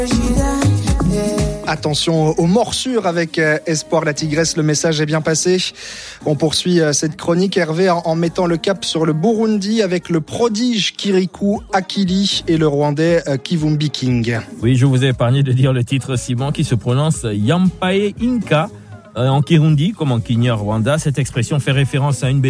Attention aux morsures avec Espoir la Tigresse, le message est bien passé. On poursuit cette chronique, Hervé, en mettant le cap sur le Burundi avec le prodige Kirikou Akili et le Rwandais Kivumbi King. Oui, je vous ai épargné de dire le titre Simon qui se prononce Yampae Inka en Kirundi comme en Kenya Rwanda. Cette expression fait référence à une